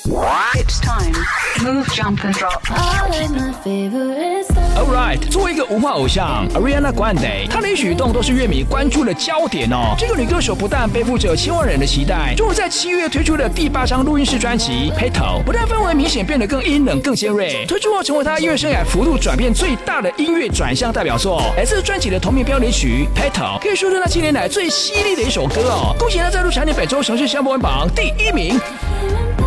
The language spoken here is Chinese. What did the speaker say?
It's time. Move, jump, and drop. Alright， 作为一个无话偶像 Ariana Grande， 她的一举一动都是乐迷关注的焦点哦。这个女歌手不但背负着千万人的期待，终于在7月推出的第8张录音室专辑《Petal》，不但氛围明显变得更阴冷、更尖锐，推出后成为她音乐生涯幅度转变最大的音乐转向代表作。来自专辑的同名标题曲《Petal》，可以说是她7年来最犀利的一首歌哦。恭喜她再度蝉联本周城市香播榜第1名。